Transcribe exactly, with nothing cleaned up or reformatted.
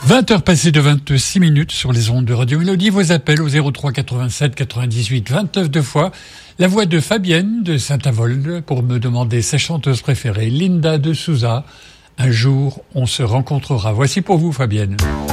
vingt heures passées de vingt-six minutes sur les ondes de Radio Mélodie. Vos appels au zéro trois quatre-vingt-sept quatre-vingt-dix-huit vingt-neuf deux fois. La voix de Fabienne de Saint-Avold pour me demander sa chanteuse préférée, Linda de Souza. Un jour, on se rencontrera. Voici pour vous, Fabienne.